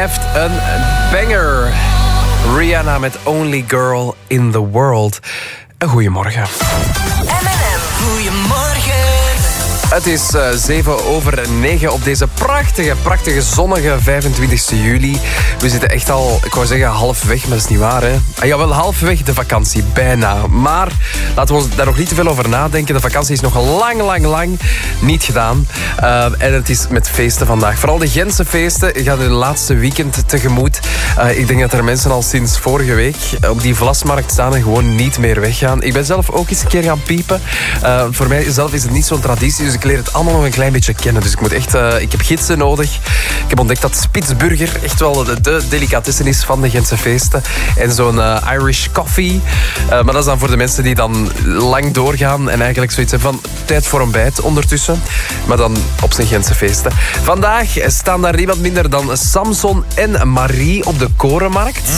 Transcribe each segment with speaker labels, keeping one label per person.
Speaker 1: blijft een banger. Rihanna met Only Girl in the World. Een goeiemorgen.
Speaker 2: M&M, goeiemorgen.
Speaker 1: Het is 7:07 op deze prachtige zonnige 25 juli. We zitten echt al, ik wou zeggen halfweg, maar dat is niet waar, hè? Jawel, halfweg de vakantie, bijna. Maar laten we ons daar nog niet te veel over nadenken. De vakantie is nog lang niet gedaan. En het is met feesten vandaag. Vooral de Gentse feesten gaan hun laatste weekend tegemoet. Ik denk dat er mensen al sinds vorige week op die Vlasmarkt staan en gewoon niet meer weggaan. Ik ben zelf ook eens een keer gaan piepen. Voor mij zelf is het niet zo'n traditie, dus ik leer het allemaal nog een klein beetje kennen. Dus ik moet echt, ik heb gidsen nodig. Ik heb ontdekt dat Spitsburger echt wel de delicatessen is van de Gentse feesten. En zo'n Irish coffee. Maar dat is dan voor de mensen die dan lang doorgaan en eigenlijk zoiets hebben van tijd voor een bijt ondertussen. Maar dan op zijn Gentse feesten. Vandaag staan daar niemand minder dan Samson en Marie op de Korenmarkt.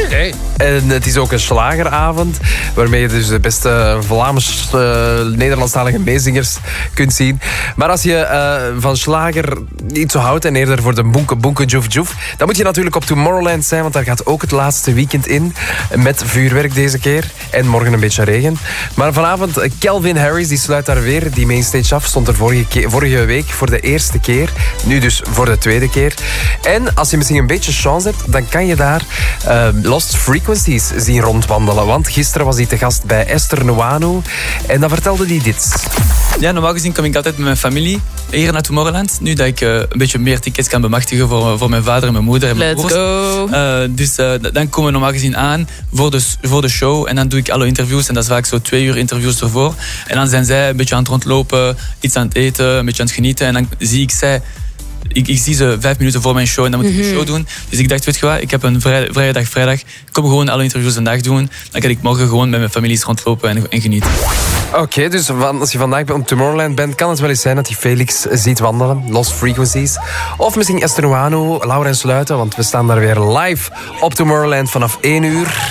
Speaker 1: En het is ook een slageravond, waarmee je dus de beste Vlaams-Nederlandstalige meezingers kunt zien. Maar als je van slager niet zo houdt en eerder voor de bonke joef, dan moet je natuurlijk op Tomorrowland zijn, want daar gaat ook het laatste weekend in. Met vuurwerk deze keer. En morgen een beetje regen. Maar vanavond, Calvin Harris, die sluit daar weer die mainstage af. Stond er vorige week voor de eerste keer. Nu dus voor de tweede keer. En als je misschien een beetje chance hebt, dan kan je daar Lost Frequencies zien rondwandelen. Want gisteren was hij te gast bij Esther Nuanu. En dan vertelde hij dit.
Speaker 3: Ja, normaal gezien kom ik altijd met mijn familie hier naar Tomorrowland. Nu dat ik een beetje meer tickets kan bemachtigen voor mijn vader en mijn moeder en mijn broers. Dus dan komen we normaal gezien aan voor de show. En dan doe ik alle interviews. En dat is vaak zo 2 uur interviews ervoor. En dan zijn zij een beetje aan het rondlopen, iets aan het eten, een beetje aan het genieten. En dan zie ik zij... Ik zie ze 5 minuten voor mijn show en dan moet ik de show doen. Dus ik dacht, weet je wat, ik heb een vrije dag vrijdag. Ik kom gewoon alle interviews een dag doen. Dan kan ik morgen gewoon met mijn familie rondlopen en genieten.
Speaker 1: Oké, dus als je vandaag op Tomorrowland bent, kan het wel eens zijn dat je Felix ziet wandelen. Lost Frequencies. Of misschien Esther Nuanu, Laurens Luiten, want we staan daar weer live op Tomorrowland vanaf 1 uur.